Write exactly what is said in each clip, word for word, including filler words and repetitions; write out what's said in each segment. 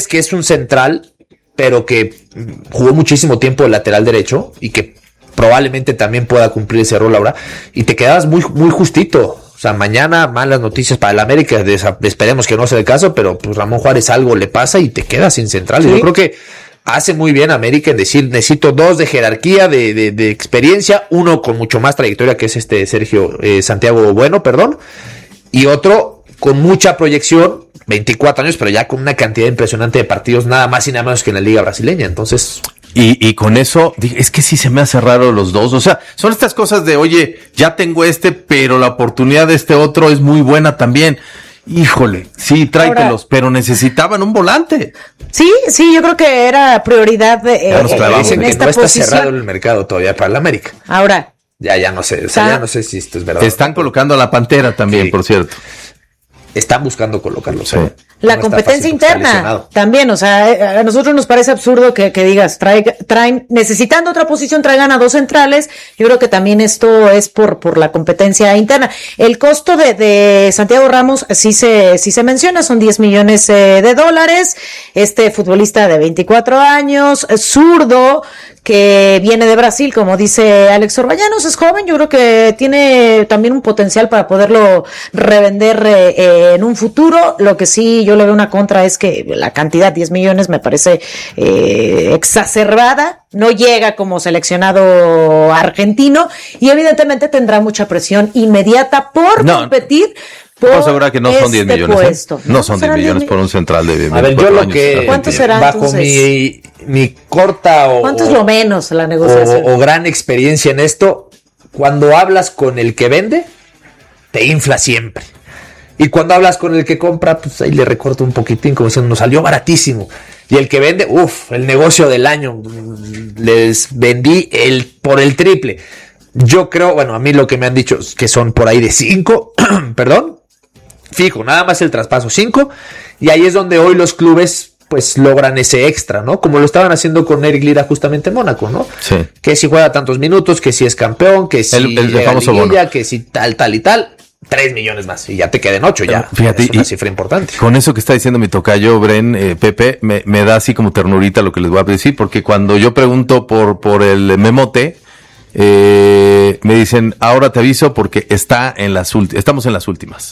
que es un central, pero que jugó muchísimo tiempo de lateral derecho y que probablemente también pueda cumplir ese rol ahora, y te quedabas muy, muy justito. O sea, mañana malas noticias para el América, esperemos que no sea el caso, pero pues Ramón Juárez algo le pasa y te quedas sin central. Sí. Yo creo que hace muy bien América en decir, necesito dos de jerarquía, de, de, de experiencia, uno con mucho más trayectoria, que es este Sergio eh, Santiago Bueno, perdón, y otro con mucha proyección, veinticuatro años, pero ya con una cantidad impresionante de partidos, nada más y nada menos que en la liga brasileña. Entonces... Y, y con eso, es que sí se me hace raro los dos. O sea, son estas cosas de, oye, ya tengo este, pero la oportunidad de este otro es muy buena también. Híjole, sí, tráetelos, ahora, pero necesitaban un volante. Sí, sí, yo creo que era prioridad eh, ya nos clavamos, en que esta no está posición. Cerrado el mercado todavía para el América. Ahora. Ya, ya no sé, o sea, ya no sé si esto es verdad. Están colocando a la Pantera también, sí, por cierto. Están buscando colocarlo, sí. ¿sí? La no competencia interna también, o sea, a nosotros nos parece absurdo que, que digas, trae, traen, necesitando otra posición, traigan a dos centrales. Yo creo que también esto es por, por la competencia interna. El costo de, de Santiago Ramos sí se, sí se menciona, son diez millones eh, de dólares. Este futbolista de veinticuatro años, zurdo, que viene de Brasil, como dice Alex Orbañanos, es joven, yo creo que tiene también un potencial para poderlo revender eh, eh, en un futuro. Lo que sí yo le veo una contra es que la cantidad, diez millones, me parece eh, exacerbada, no llega como seleccionado argentino y evidentemente tendrá mucha presión inmediata por no. competir. Puedo asegurar que no son diez millones. Puesto, ¿eh? No, no son diez millones por un central de A ver, yo lo que... ¿Cuánto será bajo entonces? mi, mi corta o... ¿Cuánto es lo menos la negociación? O, o gran experiencia en esto, cuando hablas con el que vende, te infla siempre. Y cuando hablas con el que compra, pues ahí le recorto un poquitín, como diciendo, nos salió baratísimo. Y el que vende, uff, el negocio del año, les vendí el por el triple. Yo creo, bueno, a mí lo que me han dicho es que son por ahí de cinco, perdón, fijo, nada más el traspaso cinco, y ahí es donde hoy los clubes pues logran ese extra, ¿no? Como lo estaban haciendo con Eric Lira justamente en Mónaco, ¿no? Sí. Que si juega tantos minutos, que si es campeón, que si el, el llega a liguilla, que si tal, tal y tal, tres millones más, y ya te queden ocho, ya. Fíjate, es una cifra importante. Con eso que está diciendo mi tocayo, Bren, eh, Pepe, me, me da así como ternurita lo que les voy a decir, porque cuando yo pregunto por, por el Memote, eh, me dicen, ahora te aviso porque está en las ulti- estamos en las últimas.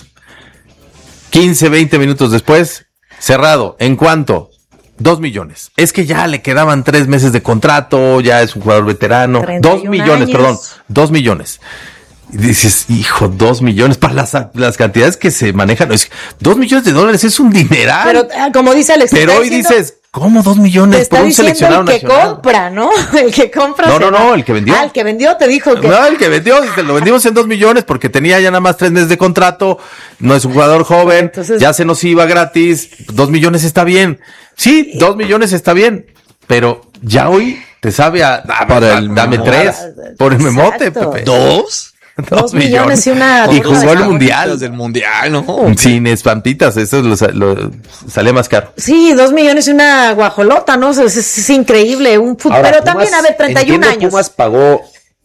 quince, veinte minutos después, cerrado. ¿En cuánto? Dos millones. Es que ya le quedaban tres meses de contrato, ya es un jugador veterano. Dos millones, años. perdón, dos millones. Y dices, hijo, dos millones para las, las cantidades que se manejan. Es, dos millones de dólares es un dineral. Pero, como dice Alex, pero hoy diciendo, dices, ¿cómo dos millones por un seleccionado el que nacional? compra, ¿no? El que compra. No, no, no, el que vendió. Ah, el que vendió te dijo que. No, el que vendió, dice, lo vendimos en dos millones porque tenía ya nada más tres meses de contrato, no es un jugador joven, entonces, ya se nos iba gratis, dos millones está bien. Sí, dos millones está bien, pero ya hoy te sabe a, a para el dame tres, por el Memote, Pepe. ¿Dos? Dos, Dos millones, millones y una... Y jugó el mundial. del mundial, ¿no? Sin espantitas, eso lo, lo, sale más caro. Sí, dos millones y una guajolota, ¿no? Es, es, es increíble. Un fut... Ahora, Pero Pumas, también, a ver, treinta y un años. Pumas pagó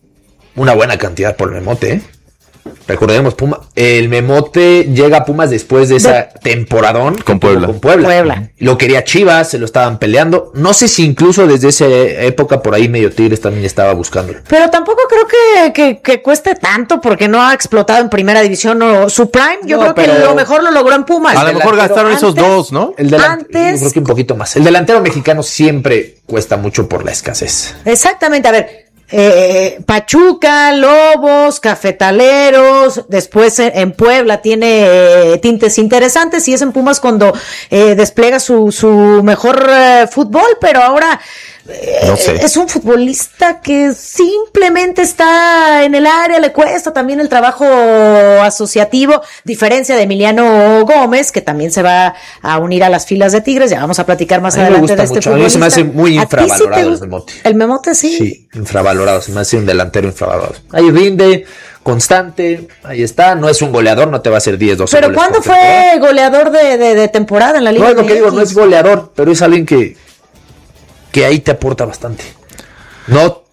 una buena cantidad por el Memote, ¿eh? Recordemos, Puma, el Memote llega a Pumas después de esa de... temporadón con Puebla. con Puebla. Puebla. Lo quería Chivas, se lo estaban peleando. No sé si incluso desde esa época por ahí medio Tigres también estaba buscándolo. Pero tampoco creo que, que, que cueste tanto porque no ha explotado en primera división o su prime. Yo no, creo que lo mejor lo logró en Pumas. A lo mejor gastaron antes, esos dos, ¿no? El delante, antes, yo creo que un poquito más. El delantero mexicano siempre cuesta mucho por la escasez. Exactamente, a ver. Eh, Pachuca, Lobos, Cafetaleros, después en Puebla tiene eh, tintes interesantes y es en Pumas cuando eh, despliega su, su mejor eh, fútbol, pero ahora eh, no sé. es un futbolista que simplemente está en el área, le cuesta también el trabajo asociativo, diferencia de Emiliano Gómez, que también se va a unir a las filas de Tigres, ya vamos a platicar más a adelante de este mucho. futbolista. A mí se me hace muy infravalorado el Memote. El Memote sí. Sí, infravalorado, se me hace un delantero infravalorado. Ahí rinde, constante, ahí está, no es un goleador, no te va a hacer diez, doce Pero goles. ¿cuándo fue temporada? goleador de, de, de temporada en la Liga? No, es lo que digo, no es goleador, pero es alguien que, que ahí te aporta bastante. No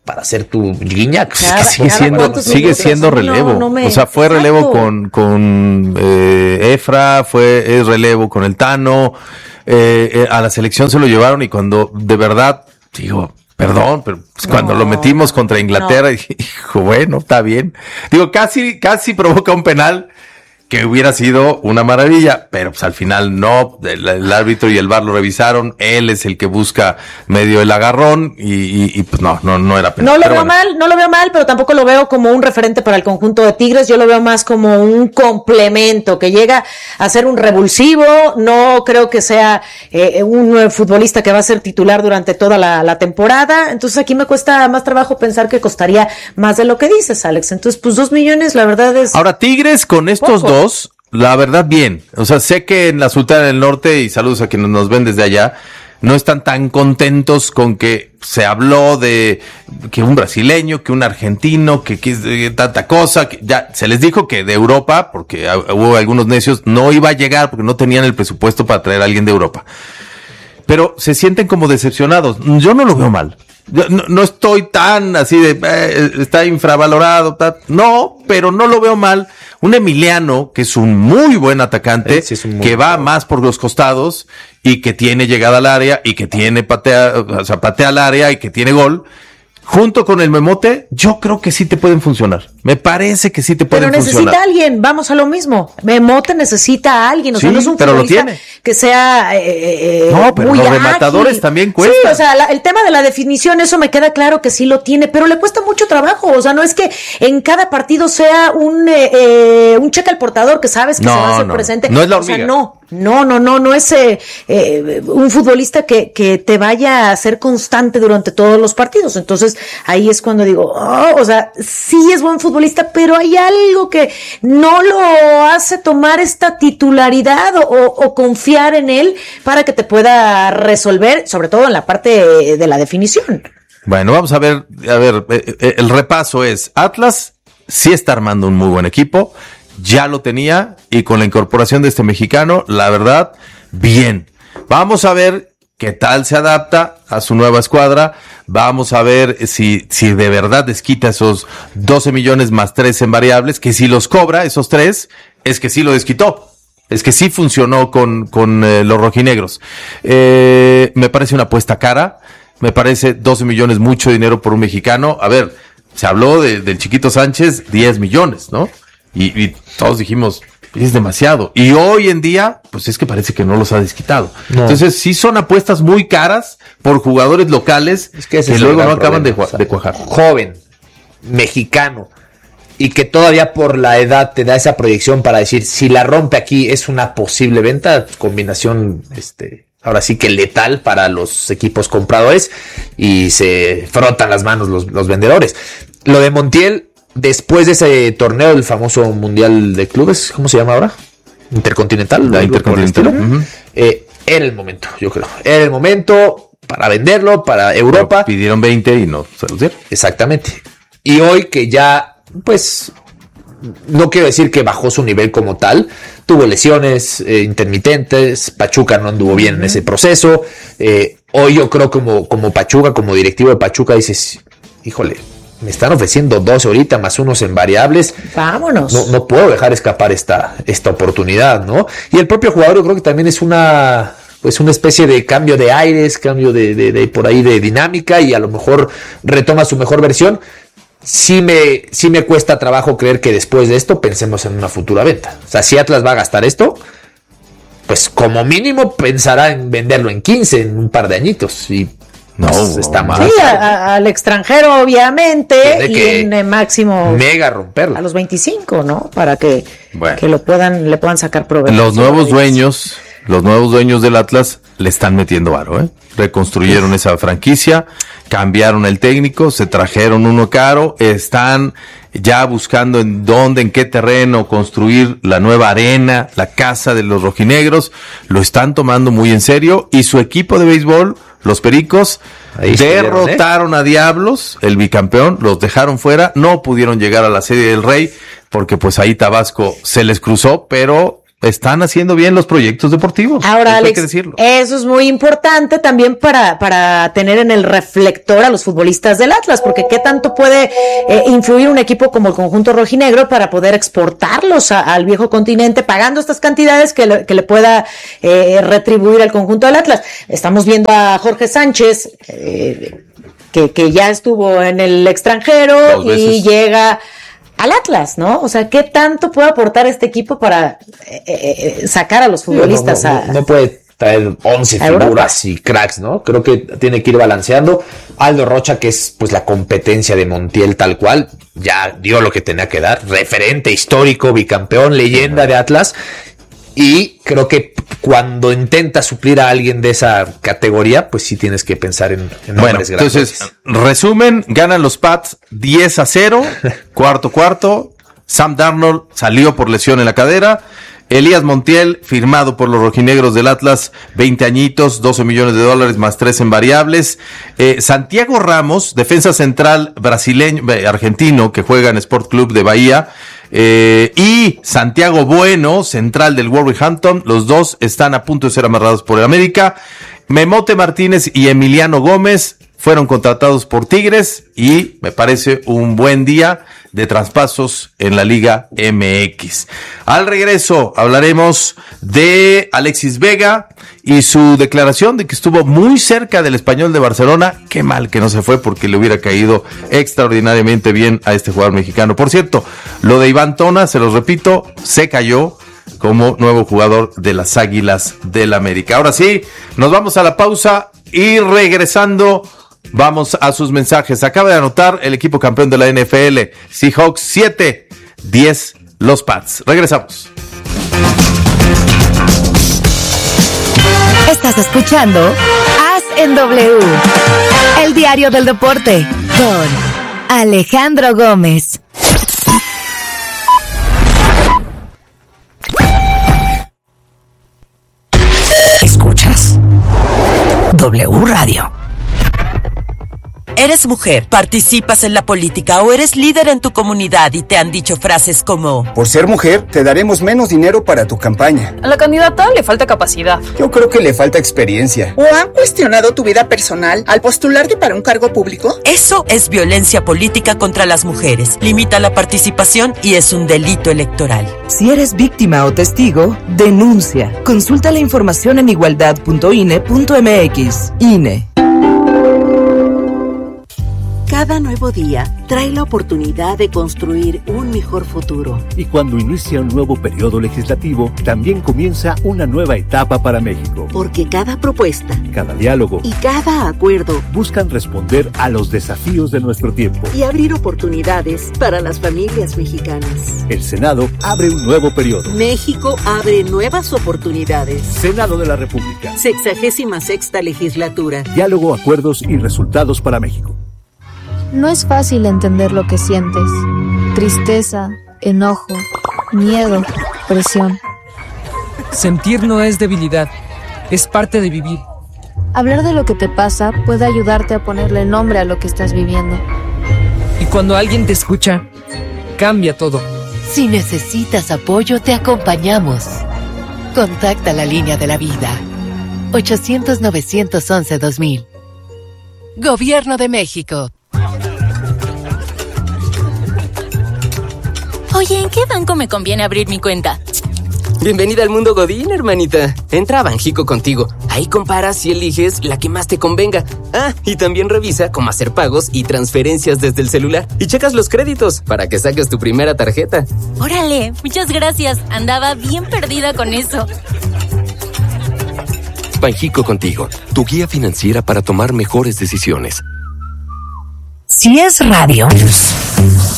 para hacer tu Guiñac. Cada, sigue siendo, sigue siendo relevo. No, no me, o sea, fue exacto. relevo con, con eh, Efra, fue es relevo con el Tano, eh, eh, a la selección se lo llevaron y cuando de verdad, digo, perdón, pero pues no, cuando lo metimos contra Inglaterra, no. dije, hijo, bueno, está bien. Digo, casi, casi provoca un penal que hubiera sido una maravilla, pero pues al final no, el, el árbitro y el V A R lo revisaron, él es el que busca medio el agarrón y, y, y pues no, no, no era penal. No lo pero veo bueno. mal, no lo veo mal, pero tampoco lo veo como un referente para el conjunto de Tigres, yo lo veo más como un complemento que llega a ser un revulsivo, no creo que sea eh, un futbolista que va a ser titular durante toda la, la temporada, entonces aquí me cuesta más trabajo pensar que costaría más de lo que dices, Alex, entonces pues dos millones la verdad es... Ahora Tigres con estos poco. dos la verdad, bien. O sea, sé que en la Sultana del Norte, y saludos a quienes nos ven desde allá, no están tan contentos con que se habló de que un brasileño, que un argentino, que, que tanta cosa, que ya se les dijo que de Europa, porque hubo algunos necios, no iba a llegar porque no tenían el presupuesto para traer a alguien de Europa. Pero se sienten como decepcionados. Yo no lo veo mal. Yo no, no estoy tan así de, eh, está infravalorado, ta, no, pero no lo veo mal. Un Emiliano, que es un muy buen atacante, sí, sí, muy que va más por los costados y que tiene llegada al área y que tiene patea, o sea, patea al área y que tiene gol. Junto con el Memote, yo creo que sí te pueden funcionar. Me parece que sí te pueden funcionar. Pero necesita funcionar. alguien, vamos a lo mismo. Memote necesita a alguien, o sea, sí, no es un pero futbolista lo tiene. que sea eh, No, pero muy los ágil. rematadores también cuestan. Sí, o sea, la, el tema de la definición, eso me queda claro que sí lo tiene, pero le cuesta mucho trabajo. O sea, no es que en cada partido sea un eh, eh, un cheque al portador que sabes que no, se va a hacer no, presente. No es la hormiga. O sea, no, no, no, no, no es eh, eh, un futbolista que, que te vaya a ser constante durante todos los partidos. Entonces, ahí es cuando digo, oh, o sea, sí es buen futbolista, pero hay algo que no lo hace tomar esta titularidad o, o confiar en él para que te pueda resolver, sobre todo en la parte de la definición. Bueno, vamos a ver, a ver, eh, el repaso es, Atlas sí está armando un muy buen equipo, ya lo tenía, y con la incorporación de este mexicano, la verdad, bien. Vamos a ver qué tal se adapta a su nueva escuadra. Vamos a ver si, si de verdad desquita esos doce millones más tres en variables, que si los cobra, esos tres, es que sí lo desquitó. Es que sí funcionó con, con eh, los rojinegros. Eh, me parece una apuesta cara. Me parece doce millones mucho dinero por un mexicano. A ver, se habló de, del Chiquito Sánchez, diez millones, ¿no? Y, y todos dijimos, es demasiado. Y hoy en día, pues es que parece que no los ha desquitado. No. Entonces, sí son apuestas muy caras por jugadores locales es que, que luego no acaban de, o sea, de cuajar. Joven, mexicano, y que todavía por la edad te da esa proyección para decir, si la rompe aquí es una posible venta, combinación, este, ahora sí que letal para los equipos compradores, y se frotan las manos los, los vendedores. Lo de Montiel, después de ese torneo, el famoso Mundial de Clubes, ¿cómo se llama ahora? Intercontinental. La Intercontinental. Uh-huh. Eh, era el momento, yo creo. Era el momento para venderlo, para Europa. Pero pidieron veinte y no se los dieron. Exactamente. Y hoy que ya, pues, no quiero decir que bajó su nivel como tal, tuvo lesiones eh, intermitentes, Pachuca no anduvo bien uh-huh. en ese proceso. Eh, hoy yo creo como, como Pachuca, como directivo de Pachuca, dices, híjole, me están ofreciendo dos ahorita más unos en variables. Vámonos. No, no puedo dejar escapar esta, esta oportunidad, ¿no? Y el propio jugador yo creo que también es una, pues una especie de cambio de aires, cambio de, de, de por ahí de dinámica, y a lo mejor retoma su mejor versión. Sí me, sí me cuesta trabajo creer que después de esto pensemos en una futura venta. O sea, si Atlas va a gastar esto, pues como mínimo pensará en venderlo en quince, en un par de añitos, y no, pues está mal. Sí, a, a, al extranjero, obviamente, y en el máximo mega romperlo. A los veinticinco, ¿no? Para que, bueno, que lo puedan, le puedan sacar provecho. Los nuevos dueños, los nuevos dueños del Atlas le están metiendo varo, ¿eh? Reconstruyeron esa franquicia, cambiaron el técnico, se trajeron uno caro, están ya buscando en dónde, en qué terreno construir la nueva arena, la casa de los rojinegros, lo están tomando muy en serio, y su equipo de béisbol, los Pericos, ahí derrotaron, ¿eh? a Diablos, el bicampeón, los dejaron fuera, no pudieron llegar a la Serie del Rey, porque pues ahí Tabasco se les cruzó, pero están haciendo bien los proyectos deportivos. Ahora, eso Alex, hay que decirlo. Eso es muy importante también para, para tener en el reflector a los futbolistas del Atlas, porque qué tanto puede eh, influir un equipo como el conjunto rojinegro para poder exportarlos a, al viejo continente, pagando estas cantidades que le, que le pueda eh, retribuir al conjunto del Atlas. Estamos viendo a Jorge Sánchez, eh, que, que ya estuvo en el extranjero y llega al Atlas, ¿no? O sea, ¿qué tanto puede aportar este equipo para eh, eh, sacar a los futbolistas no, no, a... no, no puede traer once figuras y cracks, ¿no? Creo que tiene que ir balanceando. Aldo Rocha, que es pues la competencia de Montiel tal cual, ya dio lo que tenía que dar. Referente histórico, bicampeón, leyenda de Atlas. Y creo que cuando intenta suplir a alguien de esa categoría, pues sí tienes que pensar en, en bueno, nombres grandes. Entonces, resumen, ganan los Pats diez a cero, cuarto cuarto. Sam Darnold salió por lesión en la cadera. Elías Montiel, firmado por los rojinegros del Atlas, veinte añitos, doce millones de dólares más tres en variables. Eh, Santiago Ramos, defensa central brasileño, eh, argentino, que juega en Sport Club de Bahía. Eh, y Santiago Bueno, central del Wolverhampton, los dos están a punto de ser amarrados por el América. Memote Martínez y Emiliano Gómez fueron contratados por Tigres y me parece un buen día de traspasos en la Liga M X. Al regreso hablaremos de Alexis Vega y su declaración de que estuvo muy cerca del Español de Barcelona. Qué mal que no se fue, porque le hubiera caído extraordinariamente bien a este jugador mexicano. Por cierto, lo de Iván Tona, se los repito, se cayó como nuevo jugador de las Águilas del América. Ahora sí, nos vamos a la pausa y regresando vamos a sus mensajes. Acaba de anotar el equipo campeón de la N F L, Seahawks siete, diez los Pats. Regresamos. Estás escuchando As en W, el diario del deporte, con Alejandro Gómez. Escuchas W Radio. ¿Eres mujer, participas en la política o eres líder en tu comunidad y te han dicho frases como: por ser mujer, te daremos menos dinero para tu campaña? A la candidata le falta capacidad. Yo creo que le falta experiencia. ¿O han cuestionado tu vida personal al postularte para un cargo público? Eso es violencia política contra las mujeres. Limita la participación y es un delito electoral. Si eres víctima o testigo, denuncia. Consulta la información en igualdad punto i n e punto m x. I N E. Cada nuevo día trae la oportunidad de construir un mejor futuro. Y cuando inicia un nuevo periodo legislativo, también comienza una nueva etapa para México. Porque cada propuesta, cada diálogo y cada acuerdo buscan responder a los desafíos de nuestro tiempo y abrir oportunidades para las familias mexicanas. El Senado abre un nuevo periodo. México abre nuevas oportunidades. Senado de la República. Sexagésima sexta legislatura. Diálogo, acuerdos y resultados para México. No es fácil entender lo que sientes. Tristeza, enojo, miedo, presión. Sentir no es debilidad, es parte de vivir. Hablar de lo que te pasa puede ayudarte a ponerle nombre a lo que estás viviendo. Y cuando alguien te escucha, cambia todo. Si necesitas apoyo, te acompañamos. Contacta la línea de la vida. ochocientos, novecientos once, dos mil. Gobierno de México. Oye, ¿en qué banco me conviene abrir mi cuenta? Bienvenida al mundo Godín, hermanita. Entra a Banjico Contigo. Ahí comparas y eliges la que más te convenga. Ah, y también revisa cómo hacer pagos y transferencias desde el celular. Y checas los créditos para que saques tu primera tarjeta. Órale, muchas gracias. Andaba bien perdida con eso. Banjico Contigo, tu guía financiera para tomar mejores decisiones. Si es radio,